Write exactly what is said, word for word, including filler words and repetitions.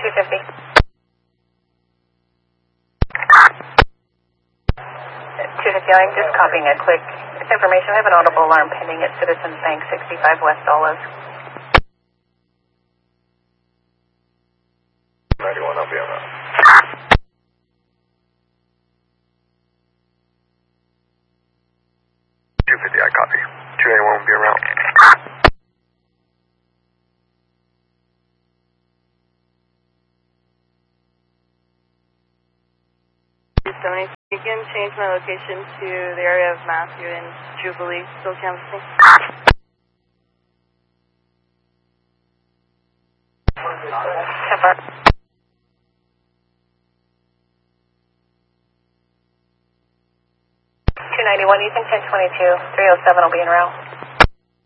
two fifty. two fifty, I'm just copying a quick information. I have an audible alarm pending at Citizens Bank, sixty-five West Olive. ninety-one, I'll be on that. two fifty, I copy. two eighty-one will be around. seventy, you can change my location to the area of Matthew and Jubilee, still canvassing. two ninety-one, you can ten twenty-two, three oh seven will be en route.